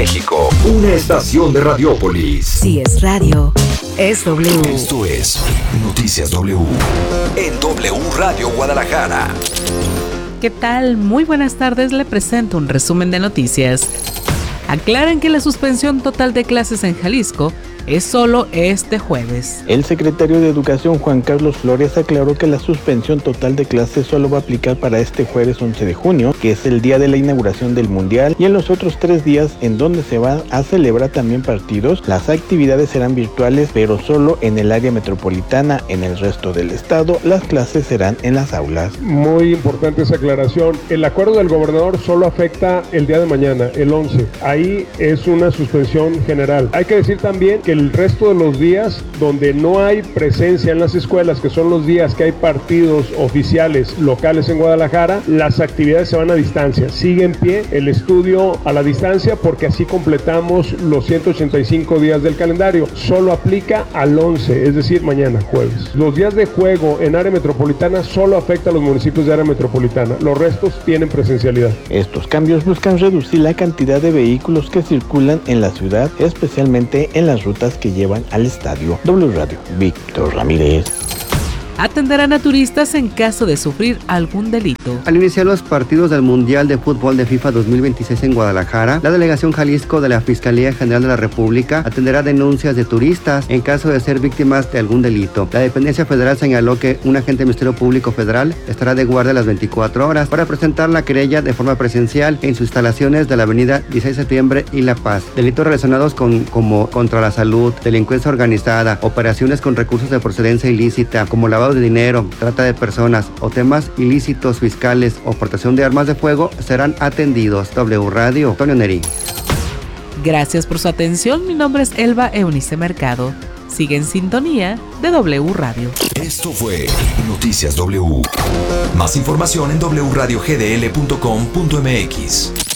México, una estación de Radiópolis. Si es radio, es W. Esto es Noticias W en W Radio Guadalajara. ¿Qué tal? Muy buenas tardes, le presento un resumen de noticias. Aclaran que la suspensión total de clases en Jalisco es solo este jueves. El secretario de Educación, Juan Carlos Flores, aclaró que la suspensión total de clases solo va a aplicar para este jueves 11 de junio, que es el día de la inauguración del Mundial, y en los otros 3 días en donde se van a celebrar también partidos, las actividades serán virtuales, pero solo en el área metropolitana. En el resto del estado, las clases serán en las aulas. Muy importante esa aclaración. El acuerdo del gobernador solo afecta el día de mañana, el 11. Ahí es una suspensión general. Hay que decir también que el resto de los días donde no hay presencia en las escuelas, que son los días que hay partidos oficiales locales en Guadalajara, las actividades se van a distancia. Sigue en pie el estudio a la distancia porque así completamos los 185 días del calendario. Solo aplica al 11, es decir, mañana, jueves. Los días de juego en área metropolitana solo afecta a los municipios de área metropolitana. Los restos tienen presencialidad. Estos cambios buscan reducir la cantidad de vehículos que circulan en la ciudad, especialmente en las rutas que llevan al estadio. W Radio, Víctor Ramírez. Atenderán a turistas en caso de sufrir algún delito. Al iniciar los partidos del Mundial de Fútbol de FIFA 2026 en Guadalajara, la Delegación Jalisco de la Fiscalía General de la República atenderá denuncias de turistas en caso de ser víctimas de algún delito. La dependencia federal señaló que un agente del Ministerio Público Federal estará de guardia las 24 horas para presentar la querella de forma presencial en sus instalaciones de la avenida 16 de septiembre y La Paz. Delitos relacionados como contra la salud, delincuencia organizada, operaciones con recursos de procedencia ilícita, como lavado de dinero, trata de personas o temas ilícitos fiscales o portación de armas de fuego serán atendidos. W Radio, Antonio Neri. Gracias por su atención. Mi nombre es Elba Eunice Mercado. Sigue en sintonía de W Radio. Esto fue Noticias W. Más información en wradiogdl.com.mx.